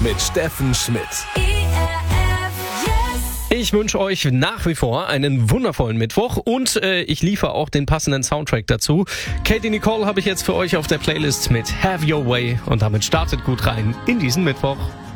mit Steffen Schmidt. Ich wünsche euch nach wie vor einen wundervollen Mittwoch und ich liefere auch den passenden Soundtrack dazu. Katie Nicole habe ich jetzt für euch auf der Playlist mit Have Your Way und damit startet gut rein in diesen Mittwoch.